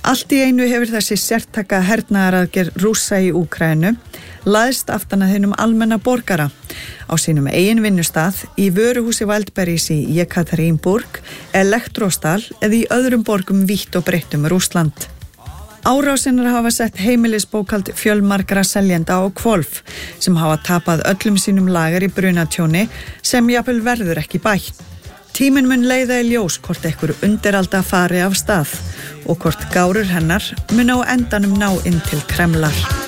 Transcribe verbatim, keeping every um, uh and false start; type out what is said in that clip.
Allt í einu hefur þessi sértaka hernaðaraðgerð Rússa í Úkraínu laðist aftan að hinum almenna borgara á sínum eigin vinnustað í vöruhúsi Wildberries í Jekaterinburg, Elektrostal eða í öðrum borgum vítt og breytt um Rússland. Árásinar hafa sett heimilisbókhald fjölmargra seljenda á hvolf sem hafa tapað öllum sínum lager í brunatjóni sem jafnvel verður ekki bætt. Tíminn mun leiða í ljós hvort einhver undiralda fari af stað og hvort gárur hennar mun á endanum ná inn til Kremlar.